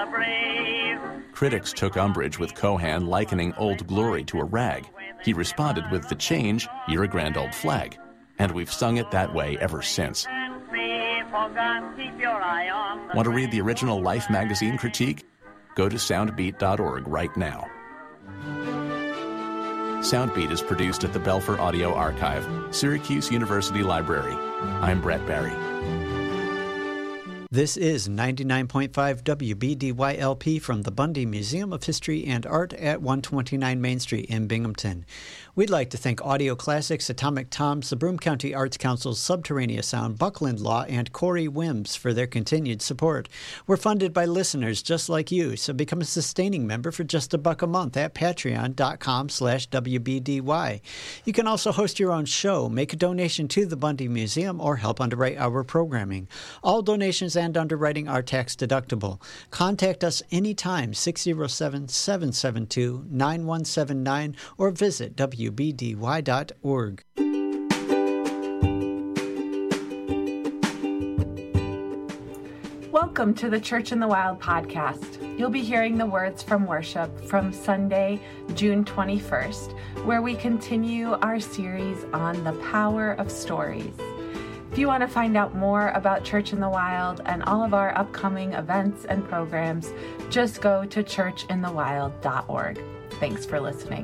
the brave. Critics took umbrage with Cohan likening Old Glory to a rag. He responded with the change, "You're a grand old flag." And we've sung it that way ever since. Want to read the original Life magazine critique? Go to soundbeat.org right now. Soundbeat is produced at the Belfer Audio Archive, Syracuse University Library. I'm Brett Barry. This is 99.5 WBDYLP from the Bundy Museum of History and Art at 129 Main Street in Binghamton. We'd like to thank Audio Classics, Atomic Toms, the Broome County Arts Council's Subterraneous Sound, Buckland Law, and Corey Wims for their continued support. We're funded by listeners just like you, so become a sustaining member for just $1 a month at patreon.com/WBDY. You can also host your own show, make a donation to the Bundy Museum, or help underwrite our programming. All donations and underwriting are tax deductible. Contact us anytime, 607-772-9179, or visit WBDY.org. Welcome to the Church in the Wild podcast. You'll be hearing the words from worship from Sunday, June 21st, where we continue our series on the power of stories. If you want to find out more about Church in the Wild and all of our upcoming events and programs, just go to churchinthewild.org. Thanks for listening.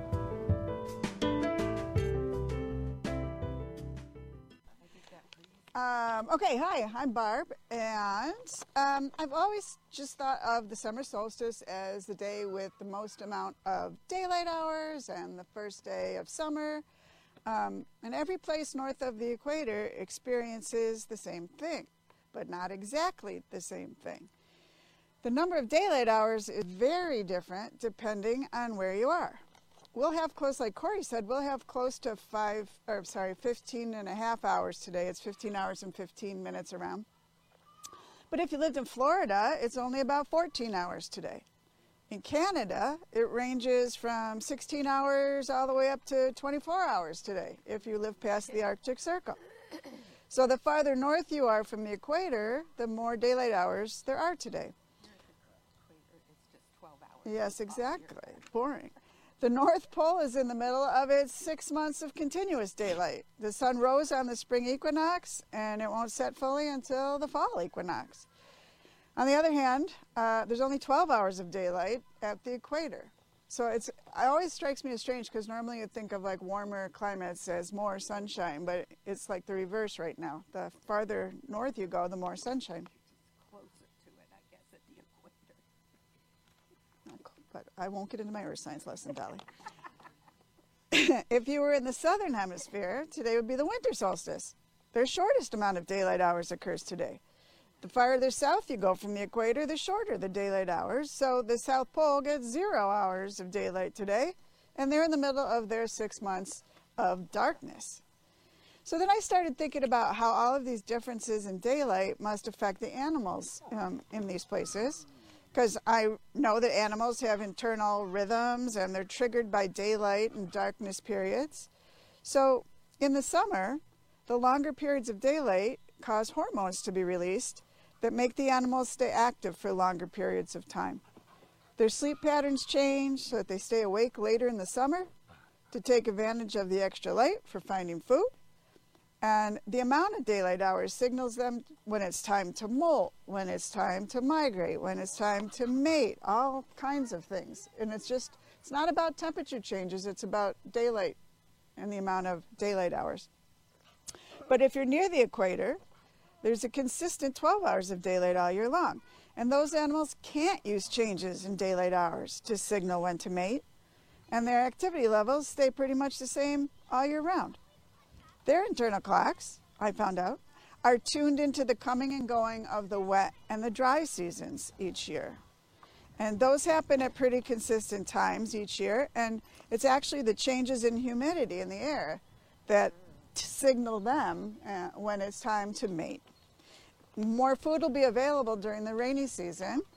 Okay, hi, I'm Barb, and I've always just thought of the summer solstice as the day with the most amount of daylight hours and the first day of summer. And every place north of the equator experiences the same thing, but not exactly the same thing. The number of daylight hours is very different depending on where you are. We'll have close, like Corey said, we'll have close to 15 and a half hours today. It's 15 hours and 15 minutes around. But if you lived in Florida, it's only about 14 hours today. In Canada, it ranges from 16 hours all the way up to 24 hours today if you live past the Arctic Circle. So the farther north you are from the equator, the more daylight hours there are today. Yes, exactly. Boring. The North Pole is in the middle of its 6 months of continuous daylight. The sun rose on the spring equinox, and it won't set fully until the fall equinox. On the other hand, there's only 12 hours of daylight at the equator. So it always strikes me as strange because normally you'd think of like warmer climates as more sunshine, but it's like the reverse right now. The farther north you go, the more sunshine. Closer to it, I guess, at the equator. But I won't get into my earth science lesson, Dolly. If you were in the southern hemisphere, today would be the winter solstice. Their shortest amount of daylight hours occurs today. The farther south you go from the equator, the shorter the daylight hours. So the South Pole gets 0 hours of daylight today, and they're in the middle of their 6 months of darkness. So then I started thinking about how all of these differences in daylight must affect the animals in these places. Because I know that animals have internal rhythms and they're triggered by daylight and darkness periods. So in the summer, the longer periods of daylight cause hormones to be released that make the animals stay active for longer periods of time. Their sleep patterns change so that they stay awake later in the summer to take advantage of the extra light for finding food. And the amount of daylight hours signals them when it's time to molt, when it's time to migrate, when it's time to mate, all kinds of things. And it's not about temperature changes, it's about daylight and the amount of daylight hours. But if you're near the equator, there's a consistent 12 hours of daylight all year long. And those animals can't use changes in daylight hours to signal when to mate. And their activity levels stay pretty much the same all year round. Their internal clocks, I found out, are tuned into the coming and going of the wet and the dry seasons each year. And those happen at pretty consistent times each year. And it's actually the changes in humidity in the air that signal them when it's time to mate. More food will be available during the rainy season,